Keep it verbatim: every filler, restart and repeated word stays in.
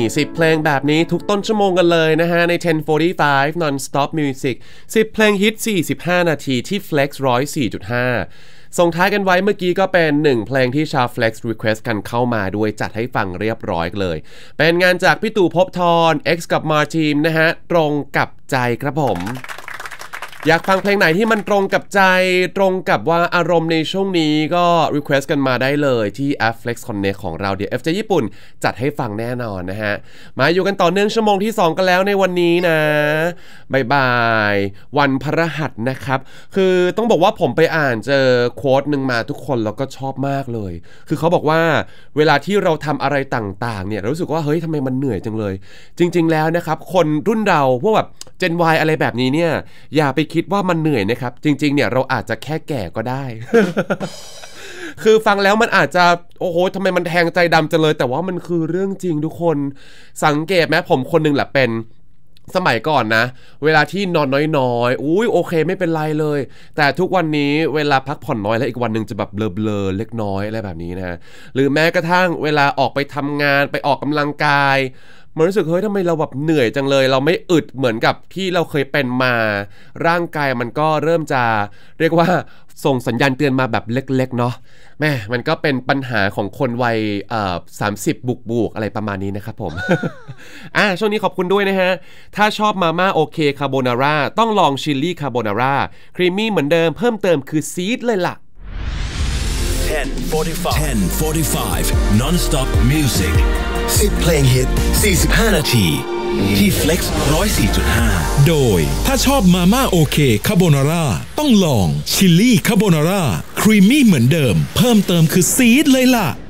สิบเพลงแบบนี้ทุกต้นชั่วโมงกันเลยนะฮะใน สิบ สี่สิบห้า non-stop music สิบเพลงฮิตสี่สิบห้านาทีที่ Flex หนึ่งร้อยสี่จุดห้า ส่งท้ายกันไว้เมื่อกี้ก็เป็นหนึ่งเพลงที่ชาว Flex Request กันเข้ามาด้วยจัดให้ฟังเรียบร้อยเลยเป็นงานจากพี่ตู่ภพธร X กับ Martin นะฮะตรงกับใจครับผมอยากฟังเพลงไหนที่มันตรงกับใจตรงกับว่าอารมณ์ในช่วงนี้ก็ request กันมาได้เลยที่แอป Flex Connect ของเราเดี๋ยว เอฟ เจ ญี่ปุ่นจัดให้ฟังแน่นอนนะฮะมาอยู่กันต่อเนื่องชั่วโมงที่สองกันแล้วในวันนี้นะบ๊ายบายวันพฤหัสนะครับคือต้องบอกว่าผมไปอ่านเจอโค้ดนึงมาทุกคนแล้วก็ชอบมากเลยคือเขาบอกว่าเวลาที่เราทำอะไรต่างๆเนี่ยรู้สึกว่าเฮ้ยทำไมมันเหนื่อยจังเลยจริงๆแล้วนะครับคนรุ่นเราพวกแบบ Gen Y อะไรแบบนี้เนี่ยอย่าไปคิดว่ามันเหนื่อยนะครับจริงๆเนี่ยเราอาจจะแค่แก่ก็ได้ คือฟังแล้วมันอาจจะโอ้โหทำไมมันแทงใจดำจังเลยแต่ว่ามันคือเรื่องจริงทุกคนสังเกตไหมผมคนนึงแหละเป็นสมัยก่อนนะเวลาที่นอนน้อยๆอุ้ยโอเคไม่เป็นไรเลยแต่ทุกวันนี้เวลาพักผ่อนน้อยแล้วอีกวันนึงจะแบบเบลอๆเล็กน้อยอะไรแบบนี้นะหรือแม้กระทั่งเวลาออกไปทำงานไปออกกำลังกายมันรู้สึกเฮ้ยทำไมเราแบบเหนื่อยจังเลยเราไม่อึดเหมือนกับที่เราเคยเป็นมาร่างกายมันก็เริ่มจะเรียกว่าส่งสัญญาณเตือนมาแบบเล็กๆเนาะแม่มันก็เป็นปัญหาของคนวัยเอ่อสามสิบบวกๆอะไรประมาณนี้นะครับผม อ่ะช่วงนี้ขอบคุณด้วยนะฮะถ้าชอบมาม่าโอเคคาโบนาร่าต้องลองชิลลี่คาโบนาร่าครีมมี่เหมือนเดิมเพิ่มเติมคือซีดเลยล่ะ ten forty-five non-stop music สิบเพลงฮิตสี่สิบห้านาทีที่ Flex หนึ่งร้อยสี่จุดห้าโดยถ้าชอบมาม่าโอเคคาโบนาร่าต้องลองชิลลี่คาโบนาร่าครีมมี่เหมือนเดิมเพิ่มเติมคือซีดเลยล่ะ